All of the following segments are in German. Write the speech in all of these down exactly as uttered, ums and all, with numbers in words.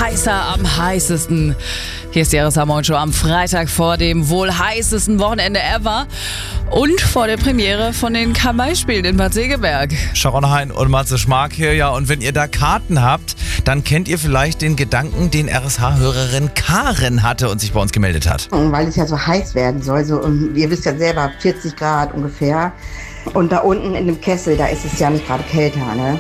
heißer am heißesten. Hier ist die R S H Show am Freitag vor dem wohl heißesten Wochenende ever und vor der Premiere von den Kamai-Spielen in Bad Segeberg. Sharon Hein und Matze Schmark hier, ja, und wenn ihr da Karten habt, dann kennt ihr vielleicht den Gedanken, den R S H-Hörerin Karen hatte und sich bei uns gemeldet hat. Weil es ja so heiß werden soll, so, ihr wisst ja selber, vierzig Grad ungefähr. Und da unten in dem Kessel, da ist es ja nicht gerade kälter, ne?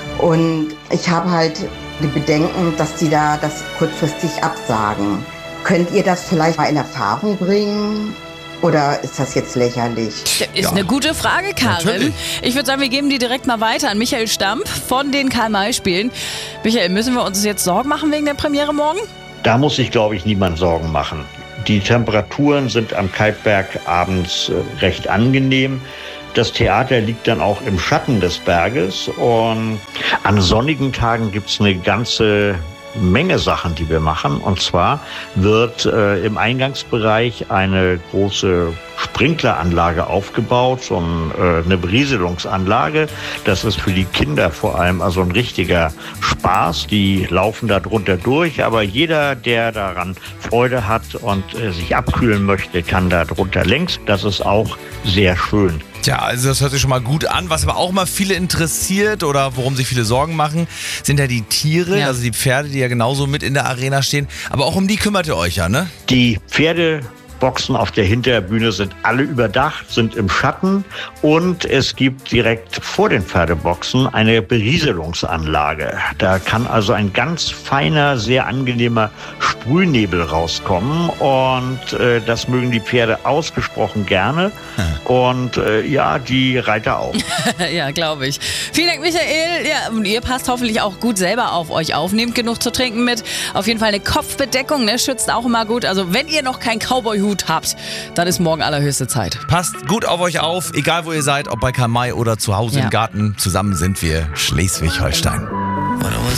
Und ich habe halt die Bedenken, dass die da das kurzfristig absagen. Könnt ihr das vielleicht mal in Erfahrung bringen? Oder ist das jetzt lächerlich? Ist Ja. eine gute Frage, Karin. Natürlich. Ich würde sagen, wir geben die direkt mal weiter an Michael Stampf von den Kamai-Spielen. Michael, müssen wir uns jetzt Sorgen machen wegen der Premiere morgen? Da muss sich, glaube ich, niemand Sorgen machen. Die Temperaturen sind am Kaltberg abends äh, recht angenehm. Das Theater liegt dann auch im Schatten des Berges und an sonnigen Tagen gibt es eine ganze Menge Sachen, die wir machen. Und zwar wird äh, im Eingangsbereich eine große Sprinkleranlage aufgebaut, so ein, äh, eine Berieselungsanlage. Das ist für die Kinder vor allem also ein richtiger Spaß. Die laufen da drunter durch, aber jeder, der daran Freude hat und äh, sich abkühlen möchte, kann da drunter längs. Das ist auch sehr schön. Tja, also das hört sich schon mal gut an. Was aber auch mal viele interessiert oder worum sich viele Sorgen machen, sind ja die Tiere, Ja. also die Pferde, die ja genauso mit in der Arena stehen. Aber auch um die kümmert ihr euch ja, ne? Die Pferdeboxen auf der Hinterbühne sind alle überdacht, sind im Schatten und es gibt direkt vor den Pferdeboxen eine Berieselungsanlage. Da kann also ein ganz feiner, sehr angenehmer Sprühnebel rauskommen und äh, das mögen die Pferde ausgesprochen gerne und äh, ja, die Reiter auch. Ja, glaube ich. Vielen Dank, Michael. Ja, und ihr passt hoffentlich auch gut selber auf euch auf. Nehmt genug zu trinken mit. Auf jeden Fall eine Kopfbedeckung, ne? Schützt auch immer gut. Also wenn ihr noch keinen Cowboy-Hut habt, dann ist morgen allerhöchste Zeit. Passt gut auf euch auf, egal wo ihr seid, ob bei Kamai oder zu Hause Ja. im Garten. Zusammen sind wir Schleswig-Holstein.